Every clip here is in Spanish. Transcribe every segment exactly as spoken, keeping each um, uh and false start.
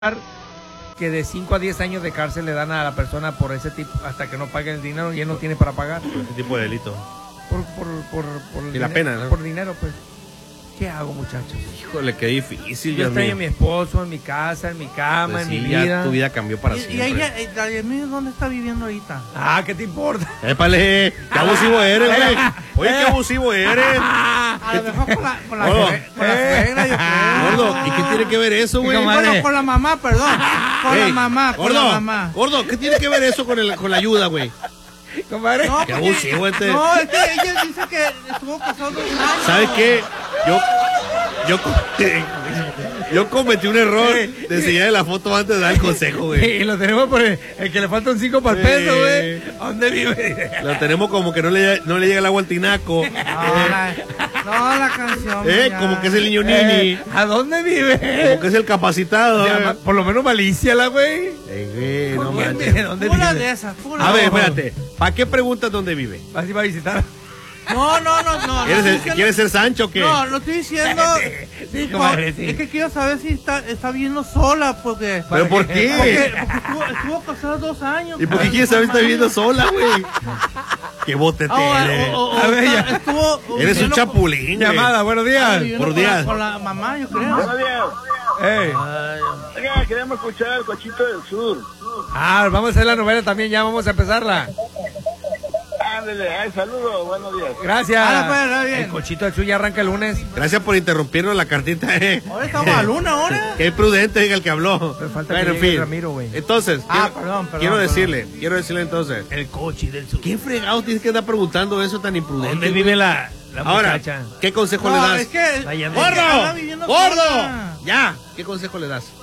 que de cinco a diez años de cárcel le dan a la persona por ese tipo, hasta que no pague el dinero y él no tiene para pagar. Por ese tipo de delito. Por, por, por, por y la pena, ¿no? Por dinero, pues. ¿Qué hago, muchachos? Híjole, qué difícil. Yo estoy en mi esposo, en mi casa, en mi cama, pues en sí, mi ya vida. Tu vida cambió para ¿Y, siempre. y ella, ella, dónde está viviendo ahorita? Ah, ¿qué te importa? ¡Épale! ¡Qué abusivo eres, güey! Oye, qué abusivo eres. A lo mejor con la, con la, Gordo. sue- con la suegra, yo creo. Gordo, ¿y qué tiene que ver eso, güey? Bueno, con la mamá, perdón. Con Ey, la mamá, con gordo, la mamá. Gordo, ¿qué tiene que ver eso con, el, con la ayuda, güey? Compadre. No, Qué porque- abusivo este. No, es que ella dice que estuvo casado dos años. ¿Sabes qué? Yo, yo, co- yo cometí un error de enseñarle la foto antes de dar el consejo, güey. Y lo tenemos por el, el que le falta un cinco para el Sí. peso, güey. ¿A dónde vive? Lo tenemos como que no le, no le llega el agua al tinaco. No, la, no, la canción. Eh, ya. como que es el niño nini. Eh, ¿A dónde vive? Como que es el capacitado. O sea, eh. ma- por lo menos malicia la güey. Eh, güey, no ¿Dónde manches. vive? ¿Dónde Pura vive? de esas, pura. A ver, No. espérate. ¿Para qué preguntas dónde vive? Así va a visitar. No, no, no, no. no ¿Quieres, estoy ser, diciendo- ¿Quieres ser Sancho o qué? No, lo estoy diciendo. Sí, por- comadre, sí. Es que quiero saber si está, está viviendo sola, porque. ¿Pero por Porque, qué? porque estuvo, estuvo casada dos años. ¿Y por qué quieres saber si está viviendo sola, güey? ¡Qué botete Ah, eres! o- o- o A ver, está- ya. estuvo Eres un viviendo con- chapulín, güey. Llamada, buenos días. viviendo Buenos con la- días. Con la mamá, yo creo. Buenos días. Ey. Oiga, queremos escuchar el Cochito del Sur. Ah, vamos a hacer la novela también, ya vamos a empezarla. Ándale, ay, saludos, buenos días. Gracias. Ah, pues, está bien. El cochito del sur ya arranca el lunes. Gracias por interrumpirnos la cartita, eh. Ahora estamos a luna, ahora. Qué prudente diga el que habló. Pero falta Bueno, que en llegue fin. Ramiro, güey. Entonces, Ah, quiero, perdón, perdón, quiero perdón. decirle, quiero decirle entonces. El cochi del sur. ¿Quién fregado tienes que andar preguntando eso tan imprudente? ¿Dónde güey? vive la, la Ahora, muchacha? ¿qué consejo No, le das? es que. Vaya, es que anda ¡Gordo! viviendo ¡Gordo! sola. Ya, ¿qué consejo le das?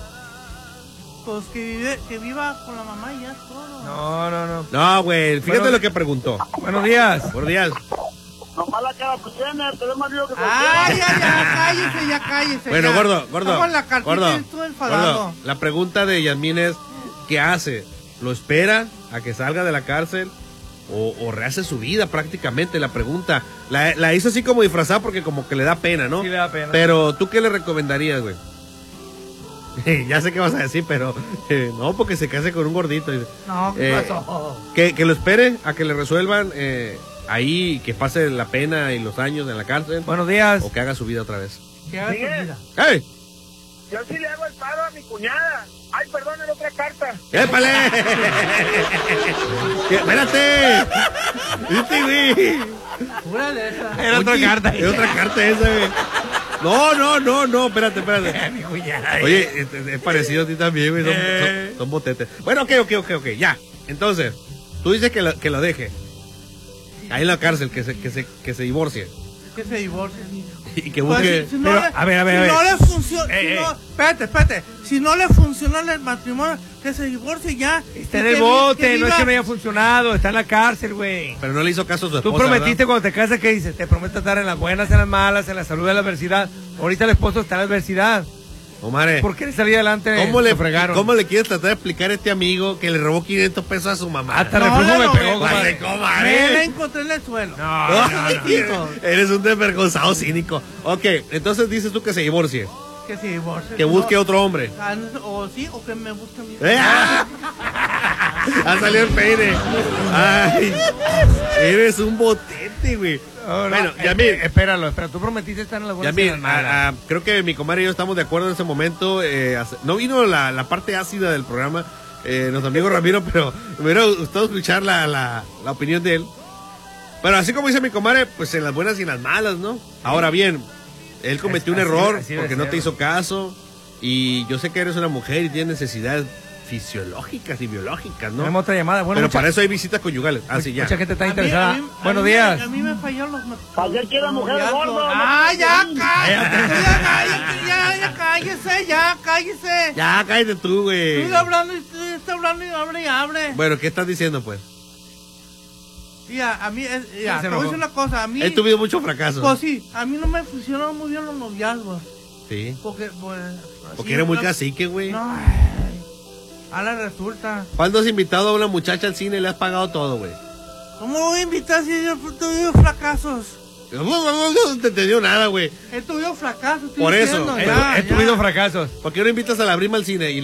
Pues que, vive, que viva con la mamá y ya es todo. No, no, no. No, güey, fíjate Bueno, lo que preguntó. Buenos días. Buenos días. Nomás la cara pues tiene, te lo más digo que Ah, ya, ya, cállese, ya, cállese. Bueno, ya. gordo, gordo. Estamos en la cartita gordo, y estuve enfadado. gordo, la pregunta de Yasmín es, ¿qué hace? ¿Lo espera a que salga de la cárcel? O, o rehace su vida prácticamente, la pregunta. La, la hizo así como disfrazada porque como que le da pena, ¿no? Sí le da pena. Pero, ¿tú qué le recomendarías, güey? Ya sé qué vas a decir, pero eh, no, porque se case con un gordito. No, ¿qué Eh, pasó? Que, que lo espere a que le resuelvan eh, ahí, que pase la pena y los años en la cárcel. Buenos días. O que haga su vida otra vez. Que haga su Miguel. vida. ¡Ey! yo sí le hago el paro a mi cuñada. Ay, perdón, era otra carta. ¡Épale! ¿Qué? ¡Espérate! ¿Viste, güey? Pura de esa. Era otra Oye, carta. Es otra carta esa, güey. No, no, no, no, espérate, espérate. Mi cuñada. Oye, es, es parecido a ti también, güey. Son, Eh. son- son botetes. Bueno, ok, ok, ok, ok, ya. Entonces, tú dices que lo, que lo deje. Ahí en la cárcel, que se, que se, que se divorcie. Que se divorcie. Y que Pues, busque. si, si no Pero, le, a ver, a ver, si a ver. no le funciona, Eh, si eh. no, espérate, espérate, si no le funciona el matrimonio, que se divorcie ya. Está Y en que el vi- bote, que no es viva- que no haya funcionado, está en la cárcel, güey. Pero no le hizo caso a su esposa. Tú prometiste ¿verdad? cuando te casas, ¿qué dices? Te prometo estar en las buenas, en las malas, en la salud, en la adversidad. Ahorita el esposo está en la adversidad. Omar, ¿Por qué le salí adelante? ¿cómo le, Lo fregaron? ¿cómo le quieres tratar de explicar a este amigo que le robó quinientos pesos a su mamá? Hasta No, reflujo le me lo pegó, ve- comadre. Vale, comadre. Me la encontré en el suelo. No, no, no. Hijo, Eres un desvergonzado cínico. Ok, entonces dices tú que se divorcie. que se divorcie. Que busque No, otro hombre. ah, no, O sí, o que me busque a mí. ¡Eh! ¡Ah! Ha salido el peine. Ay, eres un botete, güey. No, no, Bueno, eh, Yamil, eh, espéralo, espera. Tú prometiste estar en las buenas y en Yamil, las malas. a- a- creo que mi comadre y yo estamos de acuerdo en ese momento. eh, hace- no vino la, la parte ácida del programa, eh, nuestro amigo Ramiro, pero me hubiera gustado escuchar la, la, la opinión de él. Pero así como dice mi comadre, pues en las buenas y en las malas, ¿no? Ahora bien, él cometió un Así- error así debe porque no ser. te hizo caso. Y yo sé que eres una mujer y tienes necesidades fisiológicas y biológicas, ¿no? Tenemos otra llamada. Bueno, Pero mucha, para eso hay visitas conyugales. Así ya. mucha gente está A mí- interesada. a mí- a Buenos mí me- días. A mí me fallaron los Ayer que era mujer gordo. Ah, ya, no, cállate. Ya, cállate, ya, ya, cállese, ya, cállese. Ya, cállate tú, güey. Estoy hablando y estoy estoy hablando y hable y hable. Bueno, ¿qué estás diciendo, pues? Mira, a mí, es- ya, Se te voy a enojó. decir una cosa, a mí, He tenido mucho fracaso. pues sí, a mí no me funcionaron muy bien los noviazgos, Sí. porque, pues... Porque así, eres muy una- cacique, güey. No, ay, ahora resulta, ¿Cuándo has invitado a una muchacha al cine y le has pagado todo, güey? ¿cómo voy a invitar si yo tuve fracasos? No te entendió nada, güey. He tenido fracasos. estoy Por eso, diciendo, he- ya, He ya. tenido fracasos. ¿Por qué no invitas a la prima al cine? Y